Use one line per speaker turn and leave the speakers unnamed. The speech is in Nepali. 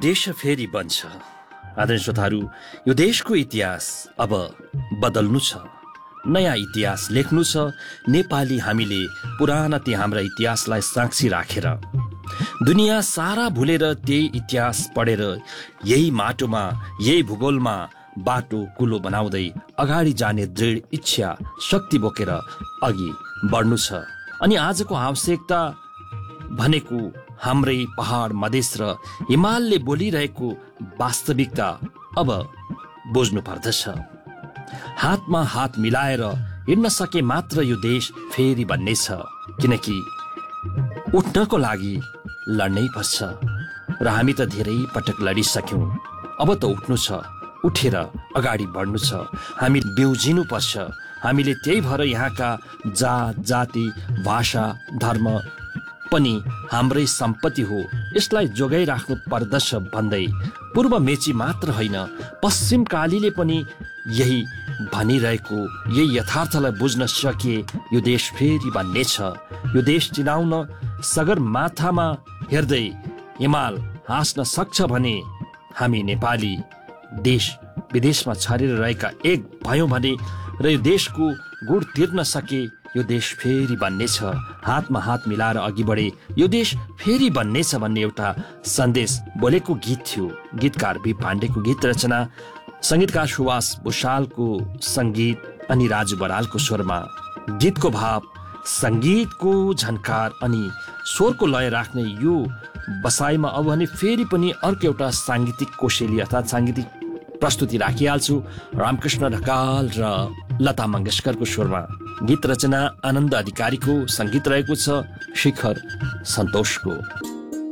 देश फेरि बन्छ। आदरणीय श्रोताहरू, यो देशको इतिहास अब बदल्नु छ, नयाँ इतिहास लेख्नु छ। नेपाली हामीले पुराना ती हाम्रा इतिहासलाई साक्षी राखेर दुनियाँ सारा भुलेर त्यही इतिहास पढेर यही माटोमा यही भूगोलमा बाटो कुलो बनाउँदै अगाडि जाने दृढ इच्छा शक्ति बोकेर अघि बढ्नु छ। अनि आजको आवश्यकता भनेको हाम्रै पहाड मधेस र हिमालले बोलिरहेको वास्तविकता अब बुझ्नु पर्दछ। हातमा हात मिलाएर हिँड्न सके मात्र यो देश फेरि बन्नेछ, किनकि उठ्नको लागि लड्नै पर्छ र हामी त धेरै पटक लडिसक्यौँ। अब त उठ्नु छ, उठेर अगाडि बढ्नु छ। हामी बिउजिनु पर्छ। हामीले त्यही भएर यहाँका जात जाति भाषा धर्म पनि हाम्रै सम्पत्ति हो, यसलाई जोगाइराख्नु पर्दछ भन्दै पूर्व मेची मात्र होइन पश्चिम कालीले पनि यही भनिरहेको यही यथार्थलाई बुझ्न सके यो देश फेरि बन्नेछ। यो देश चिनाउन सगरमाथामा हेर्दै हिमाल हाँस्न सक्छ भने हामी नेपाली देश विदेशमा छरेर रहेका एक भयौँ भने र यो देशको गुण तिर्न सके यो देश फेरि बन्नेछ। हातमा हात मिलाएर अघि बढे यो देश फेरि बन्नेछ भन्ने एउटा सन्देश बोलेको गीत थियो। गीतकार बी पाण्डेको गीत रचना, सङ्गीतकार सुभाष भुषालको सङ्गीत अनि राजु बरालको स्वरमा। गीतको भाव, सङ्गीतको झन्कार अनि स्वरको लय राख्ने यो बसाइमा अब भने फेरि पनि अर्को एउटा साङ्गीतिक कोशेली अर्थात् साङ्गीतिक प्रस्तुति राखिहाल्छु। रामकृष्ण ढकाल र लता मङ्गेशकरको स्वरमा। गीत रचना आनन्द अधिकारीको, सङ्गीत रहेको छ शिखर सन्तोषको।